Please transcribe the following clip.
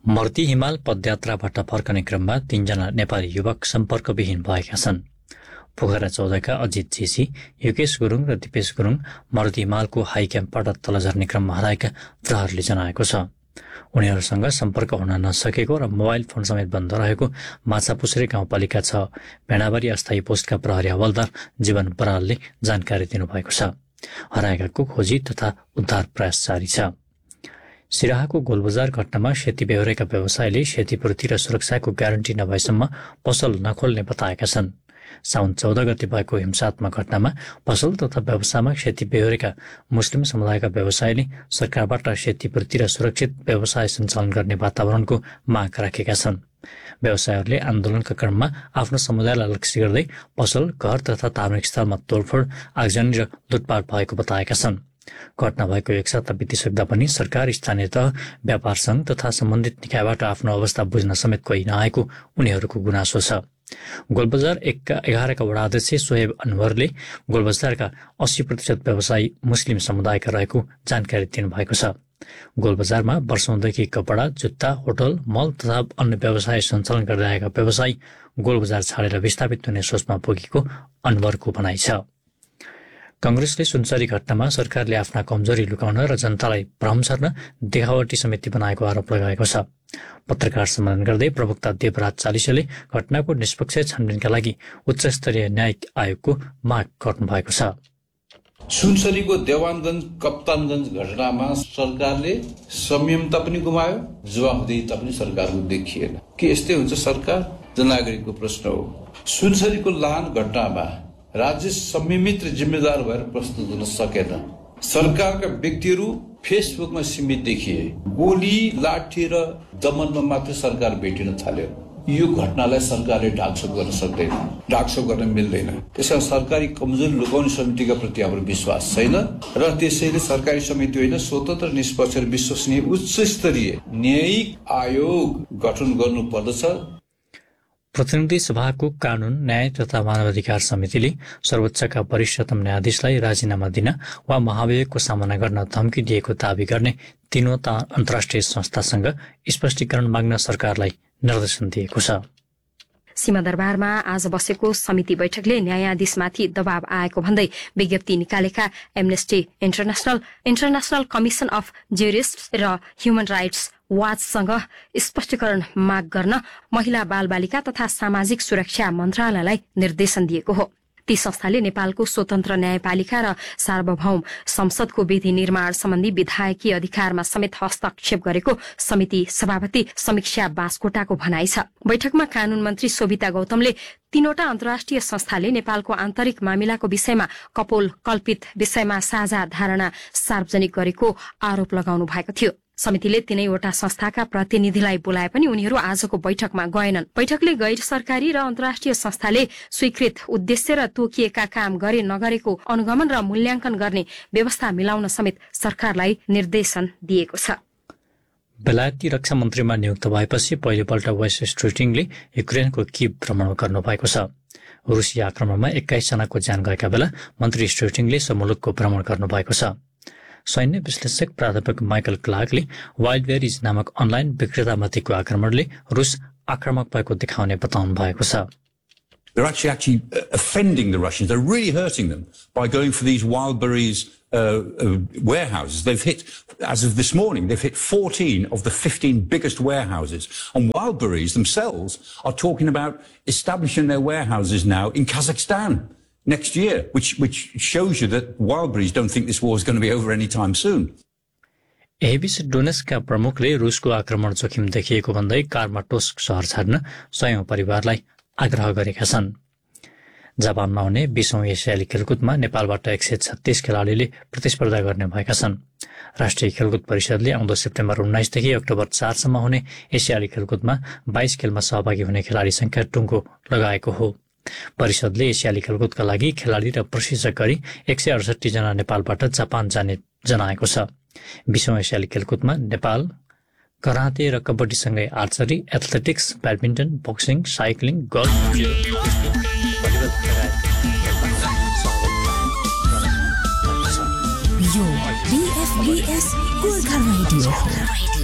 मर्ती हिमाल पदयात्राबाट फर्कने क्रममा 3 जना नेपाली युवक सम्पर्कविहीन भएका छन्। पोखरा 14 का अजित जेसी, युकेश गुरुङ र दिपेश गुरुङ मर्ती हिमालको हाई क्याम्पबाट तल झर्ने क्रममा हराएका प्रहरीले जनाएको छ। उनीहरूसँग सम्पर्क हुन नसकेको र मोबाइल फोन समेत बन्द रहेको माछापुछ्रे गाउँपालिका 6 भेडाबारी अस्थायी पोस्टका प्रहरी हवलदार जीवन बरालले जानकारी दिनुभएको छ। हराएकाको खोजी तथा उद्धार प्रयास जारी छ। सिराहाको गोलबजार घटनामा सेती बेहोरेका व्यवसायीले क्षतिपूर्ति र सुरक्षाको ग्यारेन्टी नभएसम्म पसल नखोल्ने बताएका छन्। साउन 14 गते भएको हिंसात्मक घटनामा पसल तथा व्यवसायमा क्षति बेहोरेका मुस्लिम समुदायका व्यवसायीले सरकारबाट क्षतिपूर्ति र सुरक्षित व्यवसाय सञ्चालन गर्ने वातावरणको माग राखेका छन्। व्यवसायीहरूले आन्दोलनका क्रममा आफ्नो समुदायलाई लक्ष्य गर्दै पसल, घर तथा धार्मिक स्थलमा तोडफोड, आगजनी र लुटपाट भएको बताएका छन्। घटना भएको 1 सप्ताह बितिसक्दा पनि सरकार, स्थानीय तह, व्यापार संघ तथा सम्बन्धित निकायबाट आफ्नो अवस्था बुझ्न समेत कोही नआएको उनीहरूको गुनासो छ। गोलबजार 1 का 11 का वडा अध्यक्ष सोहेब अनवरले गोलबजारका 80% व्यवसायी मुस्लिम समुदायका रहेको जानकारी दिनुभएको छ। गोलबजारमा वर्षौंदेखि कपडा, जुत्ता, होटल, मल तथा अन्य व्यवसाय सञ्चालन गर्दै आएका व्यवसायी गोलबजार छाडेर विस्थापित हुने सोचमा पुगेको अनवरको भनाइ छ। कांग्रेसले सुनसरी घटनामा सरकारले आफ्ना कमजोरी लुकाउन र जनतालाई भ्रम छर्न देखावटी समिति बनाएको आरोप लगाएको छ। पत्रकार सम्मेलन गर्दै प्रवक्ता देवराज चालिसेले घटनाको निष्पक्ष छानबिनका लागि उच्चस्तरीय न्यायिक आयोगको माग गर्नु भएको छ। सुनसरीको देवानगञ्ज कप्तानगञ्ज घटनामा सरकारले संयमता पनि गुमायो, जवाफदेहिता पनि सरकारको देखिएन। के यस्तै हुन्छ सरकार? जननागरिकको प्रश्न हो। सुनसरीको लाहान घटनामा राज्य संयमित र जिम्मेदार भएर प्रस्तुत हुन सकेन। सरकारका व्यक्तिहरू फेसबुकमा सीमित देखिए। गोली, लाठी र दमनमा मात्र सरकार भेटिन थाल्यो। यो घटनालाई सरकारले ढाकछोप गर्न सक्दैन, ढाकछोप गर्न मिल्दैन। त्यसैले सरकारी कमजोरी लुकाउने समितिका प्रति हाम्रो विश्वास छैन र त्यसैले सरकारी समिति होइन, स्वतन्त्र, निष्पक्ष र विश्वसनीय उच्च स्तरीय न्यायिक आयोग गठन गर्नुपर्दछ। प्रतिनिधि सभाको कानून, न्याय तथा मानवाधिकार समितिले सर्वोच्चका वरिष्ठतम न्यायाधीशलाई राजीनामा दिन वा महाभियोगको सामना गर्न धम्की दिएको दावी गर्ने तीनवटा अन्तर्राष्ट्रिय संस्थासँग स्पष्टीकरण माग्न सरकारलाई निर्देशन दिएको छ। सीमादरबारमा आज बसेको समिति बैठकले न्यायाधीशमाथि दबाव आएको भन्दै विज्ञप्ति निकालेका एमनेस्टी इन्टरनेशनल कमिसन अफ ज्युरिस्ट्स र ह्युमन राइट्स वाचसँग स्पष्टीकरण माग गर्न महिला, बालबालिका तथा सामाजिक सुरक्षा मन्त्रालयलाई निर्देशन दिएको हो। ती संस्थाले नेपालको स्वतन्त्र न्यायपालिका र सार्वभौम संसदको विधि निर्माण सम्बन्धी विधायकीय अधिकारमा समेत हस्तक्षेप गरेको समिति सभापति समीक्षा बास्कोटाको भनाइ छ। बैठकमा कानून मन्त्री शोभिता गौतमले तीनवटा अन्तर्राष्ट्रिय संस्थाले नेपालको आन्तरिक मामिलाको विषयमा कल्पित विषयमा साझा धारणा सार्वजनिक गरेको आरोप लगाउनु भएको थियो। समितिले तीनैवटा संस्थाका प्रतिनिधिलाई बोलाए पनि उनीहरू आजको बैठकमा गएनन्। बैठकले गैर सरकारी र अन्तर्राष्ट्रिय संस्थाले स्वीकृत उद्देश्य र तोकिएका काम गरे नगरेको अनुगमन र मूल्याङ्कन गर्ने व्यवस्था मिलाउन समेत सरकारलाई निर्देशन दिएको छ। बेलायती रक्षा मन्त्रीमा नियुक्त भएपछि पहिलोपल्ट वेस्ट स्ट्रिटिङले युक्रेनको कीव भ्रमण गर्नुभएको छ। रुसी आक्रमणमा 21 जनाको ज्यान गएका बेला मन्त्री स्ट्रिटिङले सो मुलुकको भ्रमण गर्नुभएको छ। सैन्य विश्लेषक प्राध्यापक माइकल क्लार्कले वाइल्ड बेरिज नामक अनलाइन विक्रेतामाथिको आक्रमणले रुस आक्रामक भएको देखाउने बताउनु भएको छ। They're actually offending the Russians. They're really hurting them by going for these Wildberries warehouses. They've hit, as of this morning, they've hit 14 of the 15 biggest warehouses. And Wildberries themselves are talking about establishing their warehouses now in Kazakhstan next year, which shows you that Wildberries don't think this war is going to be over anytime soon. ABC डोनेस्कका प्रमुखले रुसको आक्रमण जोखिम देखिएको भन्दै कार्माटोस्क शहर छाड्न 100औं परिवारलाई आग्रह गरेका छन्। जापानमा हुने 20औं एसियाली खेलकुदमा नेपालबाट 136 खेलाडीले प्रतिस्पर्धा गर्ने भएका छन्। राष्ट्रिय खेलकुद परिषदले आउँदो सेप्टेम्बर 19 देखि अक्टोबर 4 सम्म हुने एसियाली खेलकुदमा 22 खेलमा सहभागी हुने खेलाडी संख्या टुङ्गो लगाएको हो। परिषदले एसियाली खेलकुदका लागि खेलाडी र प्रशिक्षक गरी 168 जना नेपालबाट जापान जाने जनाएको छ। 20औं एसियाली खेलकुदमा नेपाल कराते र कबड्डीसँगै archery, athletics, badminton, boxing, cycling, golf, यो BFBS गोर्खा रेडियो